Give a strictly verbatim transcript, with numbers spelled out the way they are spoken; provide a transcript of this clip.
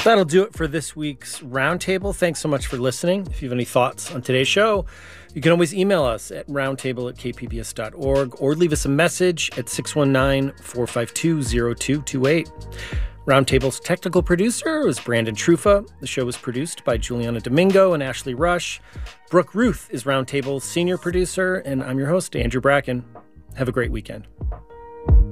That'll do it for this week's Roundtable. Thanks so much for listening. If you have any thoughts on today's show, you can always email us at roundtable at k p b s dot org or leave us a message at six one nine, four five two, zero two two eight. Roundtable's technical producer is Brandon Trufa. The show was produced by Juliana Domingo and Ashley Rush. Brooke Ruth is Roundtable's senior producer, and I'm your host, Andrew Bracken. Have a great weekend.